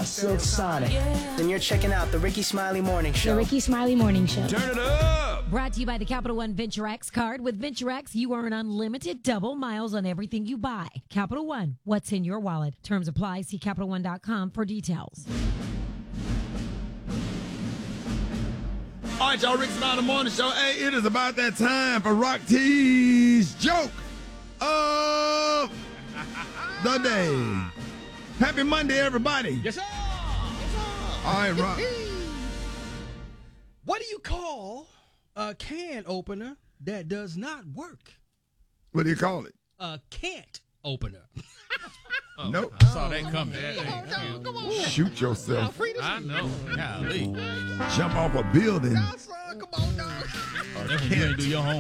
Silk Sonic. Then you're checking out the Ricky Smiley Morning Show. The Ricky Smiley Morning Show. Turn it up. Brought to you by the Capital One Venture X card. With Venture X, you earn unlimited double miles on everything you buy. Capital One, what's in your wallet? Terms apply. See CapitalOne.com for details. All right, y'all, Rick Smiley Morning Show. Hey, it is about that time for Rock T's joke of the day. Happy Monday, everybody. Yes, sir. Yes, sir. All right, Rock. What do you call a can opener that does not work? What do you call it? A can't opener. Nope. I saw that coming. Come on. Shoot yourself. I know. Golly. Jump off a building. Come on, dog. That's when you ain't do your homework.